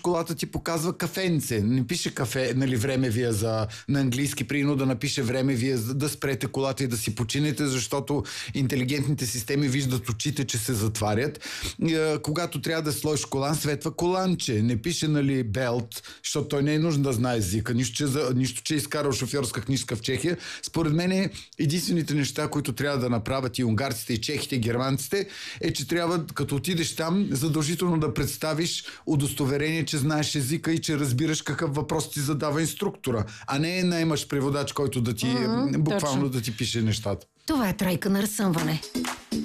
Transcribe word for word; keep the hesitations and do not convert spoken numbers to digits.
колата ти показва кафенце. Не пише кафе, нали, време вие за на английски, прино да напише време вие за да спрете колата и да си починете, защото интелигентните системи виждат очите, че се затварят. Когато трябва да сложиш колан, светва коланче. Не пише, нали, белт, защото той не е нужно да знае езика. Нищо, че, за, нищо, че е изкарал шофьорска книжка в Чехия. Според мен е единствените неща, които трябва да направят и унгарците, и чехите, и германците, е, че трябва, като отидеш там, задължително да представиш удостоверение, че знаеш езика и че разбираш какъв въпрос ти задава инструктора, а не наймаш преводач, който да ти, mm-hmm, буквално точно да ти пише нещата. Това е тройка на разсъмване.